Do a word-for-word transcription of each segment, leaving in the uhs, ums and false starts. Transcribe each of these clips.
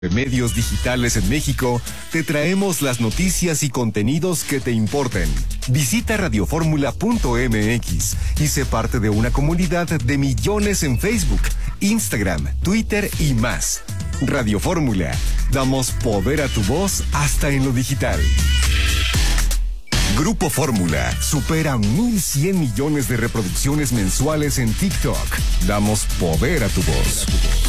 De medios digitales en México, te traemos las noticias y contenidos que te importen. Visita radioformula punto m x y sé parte de una comunidad de millones en Facebook, Instagram, Twitter y más. Radio Fórmula, damos poder a tu voz hasta en lo digital. Grupo Fórmula supera mil cien millones de reproducciones mensuales en TikTok. Damos poder a tu voz.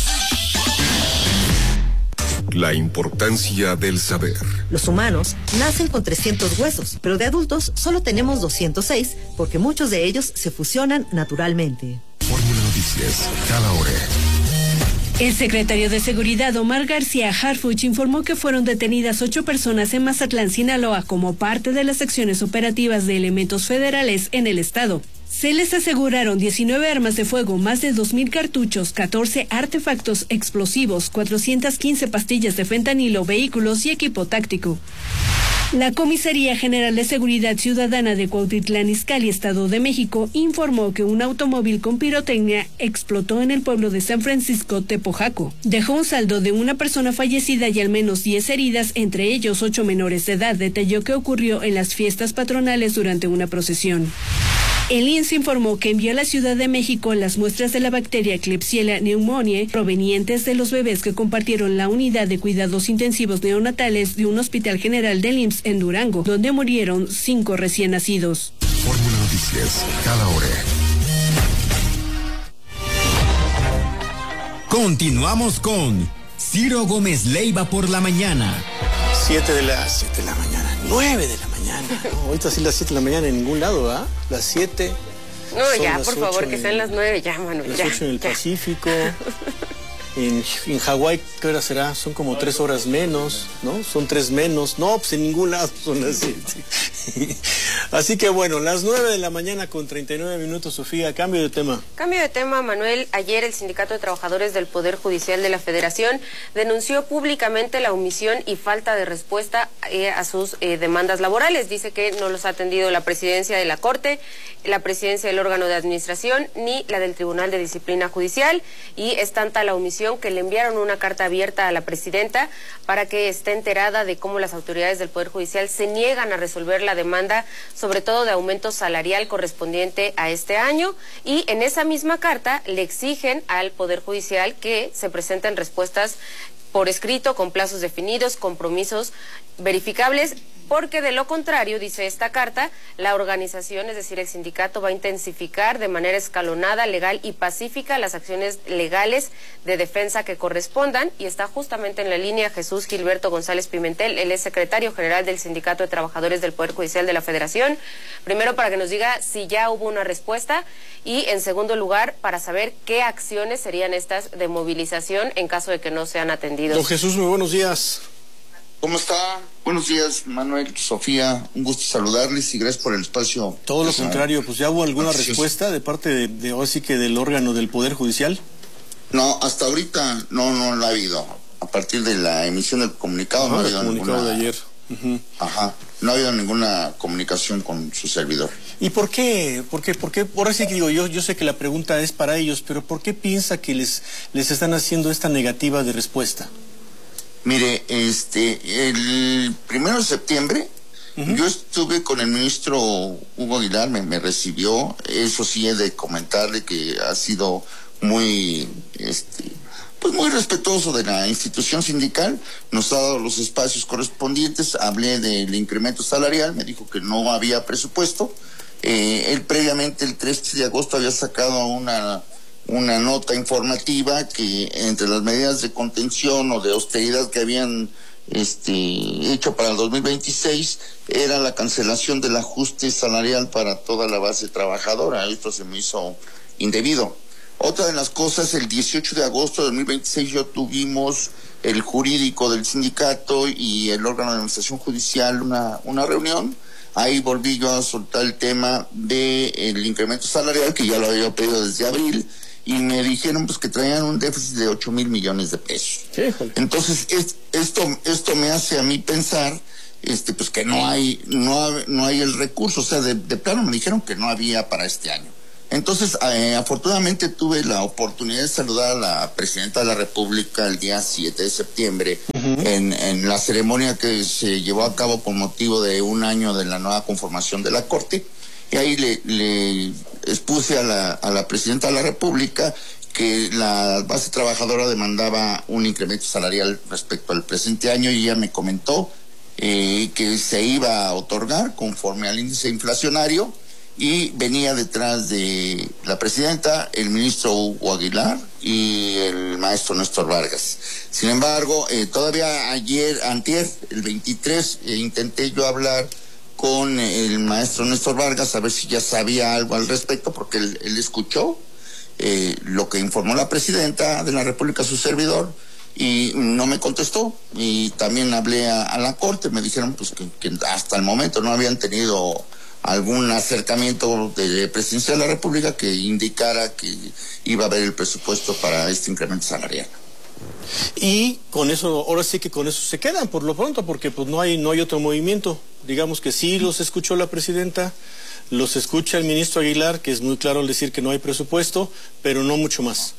La importancia del saber. Los humanos nacen con trescientos huesos, pero de adultos solo tenemos doscientos seis, porque muchos de ellos se fusionan naturalmente. Fórmula Noticias, cada hora. El secretario de Seguridad, Omar García Harfuch, informó que fueron detenidas ocho personas en Mazatlán, Sinaloa, como parte de las acciones operativas de elementos federales en el estado. Se les aseguraron diecinueve armas de fuego, más de dos mil cartuchos, catorce artefactos explosivos, cuatrocientas quince pastillas de fentanilo, vehículos y equipo táctico. La Comisaría General de Seguridad Ciudadana de Cuautitlán Izcalli, Estado de México, informó que un automóvil con pirotecnia explotó en el pueblo de San Francisco, Tepojaco. Dejó un saldo de una persona fallecida y al menos diez heridas, entre ellos ocho menores de edad. Detalló que ocurrió en las fiestas patronales durante una procesión. El I N S informó que envió a la Ciudad de México las muestras de la bacteria Klebsiella pneumoniae provenientes de los bebés que compartieron la unidad de cuidados intensivos neonatales de un hospital general del I M S S en Durango, donde murieron cinco recién nacidos. Fórmula Noticias, cada hora. Continuamos con Ciro Gómez Leiva por la mañana. Siete de la, siete de la mañana, nueve de la mañana. No, ahorita sí las siete de la mañana en ningún lado, ¿ah? ¿eh? Las siete. No, ya, por favor, que sean las nueve, ya, Manuel. Las ya, ocho en el ya. Pacífico. En, en Hawái, ¿qué hora será? Son como tres horas menos, ¿no? Son tres menos. No, pues en ningún lado son las siete. Así que bueno, las nueve de la mañana con treinta y nueve minutos, Sofía. Cambio de tema. Cambio de tema, Manuel. Ayer el Sindicato de Trabajadores del Poder Judicial de la Federación denunció públicamente la omisión y falta de respuesta eh, a sus eh, demandas laborales. Dice que no los ha atendido la presidencia de la Corte, la presidencia del órgano de administración, ni la del Tribunal de Disciplina Judicial, y es tanta la omisión que le enviaron una carta abierta a la presidenta para que esté enterada de cómo las autoridades del Poder Judicial se niegan a resolver la demanda, sobre todo de aumento salarial correspondiente a este año, y en esa misma carta le exigen al Poder Judicial que se presenten respuestas por escrito, con plazos definidos, compromisos verificables, porque de lo contrario, dice esta carta, la organización, es decir, el sindicato, va a intensificar de manera escalonada, legal y pacífica las acciones legales de defensa que correspondan, y está justamente en la línea Jesús Gilberto González Pimentel, él es secretario general del Sindicato de Trabajadores del Poder Judicial de la Federación, primero para que nos diga si ya hubo una respuesta, y en segundo lugar, para saber qué acciones serían estas de movilización en caso de que no sean atendidos. Don Jesús, muy buenos días. ¿Cómo está? Buenos días, Manuel, Sofía, un gusto saludarles y gracias por el espacio. Todo lo contrario, pues ya hubo alguna Gracias. respuesta de parte de, de ahora sí que del órgano del Poder Judicial. No, hasta ahorita no, no lo ha habido. A partir de la emisión del comunicado Ajá, no ha el habido comunicado ninguna... de ayer. Uh-huh. Ajá, no ha habido ninguna comunicación con su servidor. ¿Y por qué? ¿Por qué? ¿Por qué? Ahora sí que digo, yo, yo sé que la pregunta es para ellos, pero ¿por qué piensa que les, les están haciendo esta negativa de respuesta? Mire, este, el primero de septiembre, uh-huh. yo estuve con el ministro Hugo Aguilar, me, me recibió, eso sí he de comentarle que ha sido muy, este, pues muy respetuoso de la institución sindical, nos ha dado los espacios correspondientes, hablé del incremento salarial, me dijo que no había presupuesto, eh, él previamente el trece de agosto había sacado una... una nota informativa que entre las medidas de contención o de austeridad que habían este, hecho para el dos mil veintiséis era la cancelación del ajuste salarial para toda la base trabajadora. Esto se me hizo indebido. Otra de las cosas, el dieciocho de agosto de dos mil veintiséis yo tuvimos el jurídico del sindicato y el órgano de administración judicial una, una reunión. Ahí volví yo a soltar el tema del incremento salarial, que ya lo había pedido desde abril, y me dijeron pues que traían un déficit de ocho mil millones de pesos. Híjole. Entonces es, esto esto me hace a mí pensar este pues que no hay no hay, no hay el recurso, o sea, de, de plano me dijeron que no había para este año. Entonces, eh, afortunadamente tuve la oportunidad de saludar a la Presidenta de la República el día siete de septiembre uh-huh. en, en la ceremonia que se llevó a cabo por motivo de un año de la nueva conformación de la Corte. Y ahí le, le expuse a la, a la Presidenta de la República que la base trabajadora demandaba un incremento salarial respecto al presente año y ella me comentó eh, que se iba a otorgar conforme al índice inflacionario. Y venía detrás de la presidenta el ministro Hugo Aguilar y el maestro Néstor Vargas. Sin embargo, eh, todavía ayer, antier, el veintitrés, eh, intenté yo hablar con el maestro Néstor Vargas a ver si ya sabía algo al respecto, porque él, él escuchó eh, lo que informó la presidenta de la República, su servidor, y no me contestó. Y también hablé a, a la Corte, me dijeron pues que, que hasta el momento no habían tenido algún acercamiento de Presidencia de la República que indicara que iba a haber el presupuesto para este incremento salarial. Y con eso, ahora sí que con eso se quedan por lo pronto, porque pues no hay, no hay otro movimiento. Digamos que sí los escuchó la presidenta, los escucha el ministro Aguilar, que es muy claro al decir que no hay presupuesto, pero no mucho más.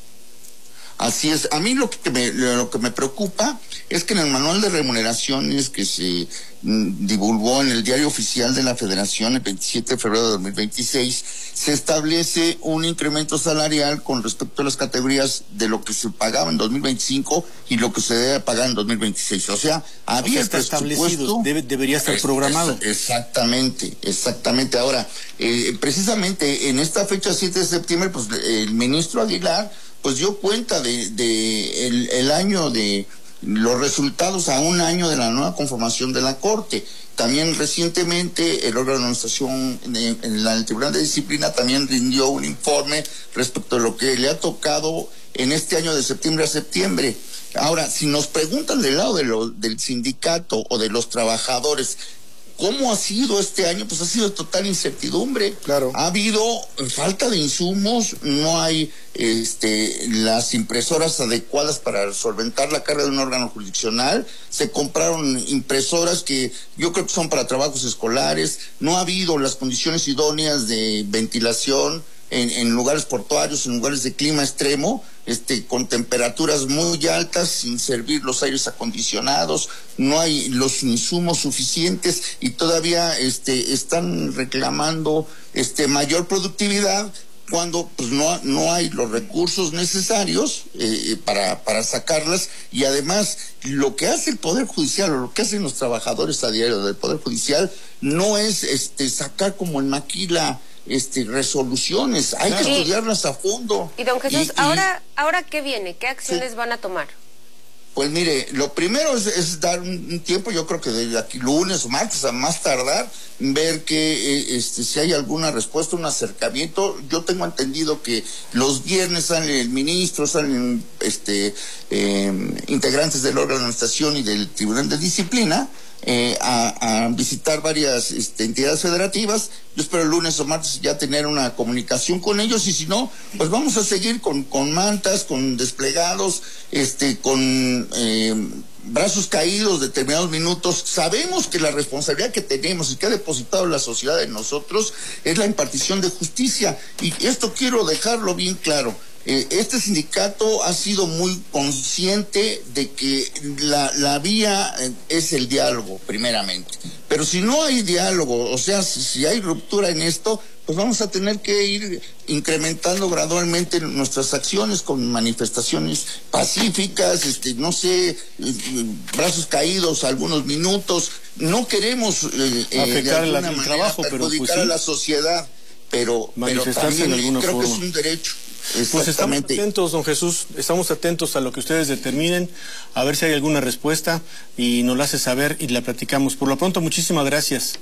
Así es. A mí lo que me, lo que me preocupa es que en el manual de remuneraciones que se mm, divulgó en el diario oficial de la Federación el veintisiete de febrero de dos mil veintiséis, se establece un incremento salarial con respecto a las categorías de lo que se pagaba en dos mil veinticinco y lo que se debe pagar en dos mil veintiséis. O sea, había o sea, está el establecido, debe, debería estar programado. Es, exactamente, exactamente. Ahora, eh, precisamente en esta fecha siete de septiembre, pues el ministro Aguilar pues dio cuenta de, de el, el año de los resultados a un año de la nueva conformación de la Corte. También recientemente el órgano de administración en, en la, el Tribunal de Disciplina también rindió un informe respecto a lo que le ha tocado en este año de septiembre a septiembre. Ahora, si nos preguntan del lado de lo, del sindicato o de los trabajadores, ¿cómo ha sido este año? Pues ha sido de total incertidumbre. Claro. Ha habido falta de insumos, no hay este, las impresoras adecuadas para solventar la carga de un órgano jurisdiccional. Se compraron impresoras que yo creo que son para trabajos escolares. No ha habido las condiciones idóneas de ventilación en, en lugares portuarios, en lugares de clima extremo, este, con temperaturas muy altas, sin servir los aires acondicionados, no hay los insumos suficientes y todavía este, están reclamando este, mayor productividad cuando pues no, no hay los recursos necesarios eh, para, para sacarlas. Y además lo que hace el Poder Judicial o lo que hacen los trabajadores a diario del Poder Judicial no es este, sacar como en maquila Este, resoluciones, hay claro. que estudiarlas a fondo. Y don Jesús, y, y, ahora, ahora ¿qué viene? ¿Qué acciones sí. van a tomar? Pues mire, lo primero es, es dar un, un tiempo, yo creo que de aquí lunes o martes a más tardar, ver que eh, este, si hay alguna respuesta, un acercamiento. Yo tengo entendido que los viernes sale el ministro, salen este, eh, integrantes del órgano de administración y del Tribunal de Disciplina Eh, a, a visitar varias este, entidades federativas. Yo espero el lunes o martes ya tener una comunicación con ellos, y si no, pues vamos a seguir con, con mantas, con desplegados, este, con eh, brazos caídos determinados minutos. Sabemos que la responsabilidad que tenemos y que ha depositado la sociedad en nosotros es la impartición de justicia, y esto quiero dejarlo bien claro. Eh, este sindicato ha sido muy consciente de que la, la vía eh, es el diálogo, primeramente. Pero si no hay diálogo, o sea, si, si hay ruptura en esto, pues vamos a tener que ir incrementando gradualmente nuestras acciones con manifestaciones pacíficas, este, no sé, eh, brazos caídos algunos minutos. No queremos eh, afectar eh, de el manera trabajo, pero perjudicar pues, sí. a la sociedad, pero, pero también en creo forma. que es un derecho. Pues estamos atentos, don Jesús, estamos atentos a lo que ustedes determinen, a ver si hay alguna respuesta y nos la hace saber y la platicamos. Por lo pronto, muchísimas gracias.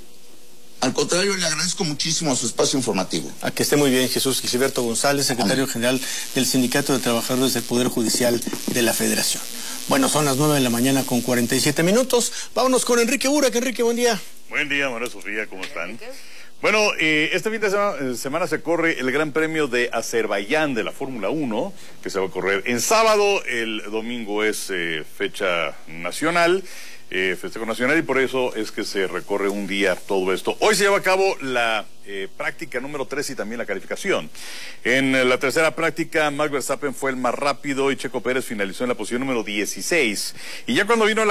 Al contrario, le agradezco muchísimo a su espacio informativo. A que esté muy bien, Jesús Gilberto González, secretario Amén. general del Sindicato de Trabajadores del Poder Judicial de la Federación. Bueno, son las nueve de la mañana con cuarenta y siete minutos. Vámonos con Enrique Burak. Enrique, buen día. Buen día, María Sofía, ¿cómo están? Bueno, eh, este fin de semana, semana se corre el Gran Premio de Azerbaiyán de la Fórmula uno, que se va a correr en sábado. El domingo es eh, fecha nacional. Eh, festejo nacional, y por eso es que se recorre un día todo esto. Hoy se lleva a cabo la eh, práctica número tres y también la calificación. En eh, la tercera práctica, Max Verstappen fue el más rápido y Checo Pérez finalizó en la posición número dieciséis. Y ya cuando vino la